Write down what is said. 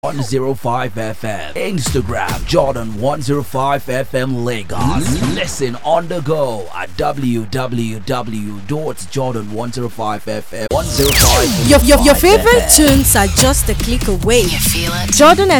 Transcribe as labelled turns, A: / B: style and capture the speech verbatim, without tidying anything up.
A: one oh five F M. Instagram Jordan one oh five F M Lagos. Listen on the go at w w w dot jordan one oh five F M. one oh five
B: Your, your, your favorite tunes are just a click away.
C: You feel it?
B: Jordan